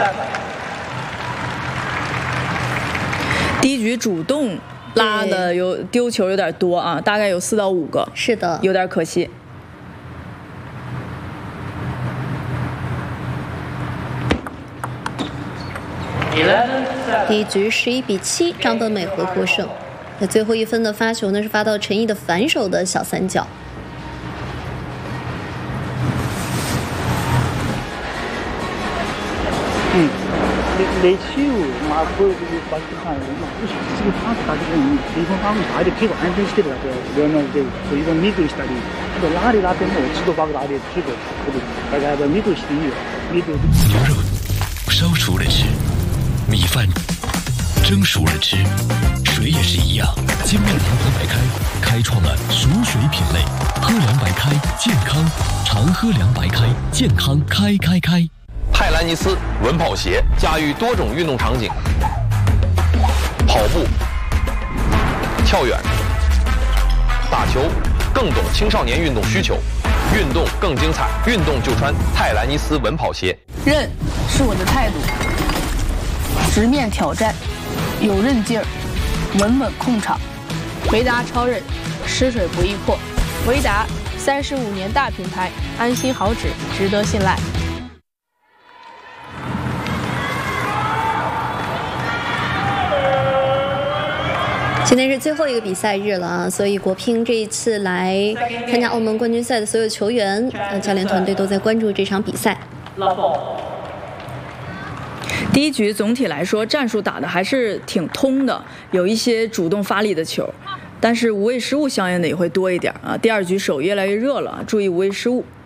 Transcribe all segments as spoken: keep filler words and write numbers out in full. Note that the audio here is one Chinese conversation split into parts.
第一局主动拉的有丢球有点多啊，大概有四到五个， 是的， 有点可惜。 第一局十一比七，张本美会获胜。那最后一分的发球呢是发到陈毅的反手的小三角。 嗯，那那球嘛，不是把这看，这个方式打这个日本方面打的結構安定してるだけ両面でそういうミドルしたり、あとラリーラテンも一度バグラリー結構これ大家要ミドルしていいよ，ミドル。 牛肉烧熟了吃，米饭蒸熟了吃，水也是一样。精酿糖喝白开开创了熟水品类，喝凉白开健康，常喝凉白开健康开开开。 泰兰尼斯稳跑鞋驾驭多种运动场景，跑步、跳远、打球，更懂青少年运动需求，运动更精彩，运动就穿泰兰尼斯稳跑鞋。 韧是我的态度，直面挑战，有韧劲儿，稳稳控场。维达超韧，湿水不易破。维达三十五年大品牌，安心好纸，值得信赖。 今天是最后一个比赛日了啊，所以国乒这一次来参加澳门冠军赛的所有球员、呃教练团队都在关注这场比赛。 第一局总体来说战术打的还是挺通的，有一些主动发力的球，但是无谓失误相应的也会多一点啊。第二局手越来越热了，注意无谓失误。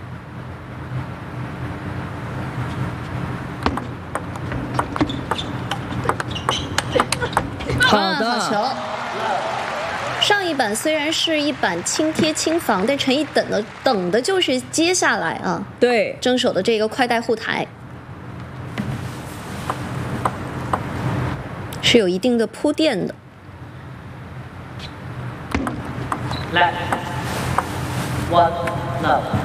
好的， 好球。上一板虽然是一板轻贴轻防，但陈毅等的等的就是接下来啊， 对， 争手的这个快带护台是有一定的铺垫的。 Left, one, love.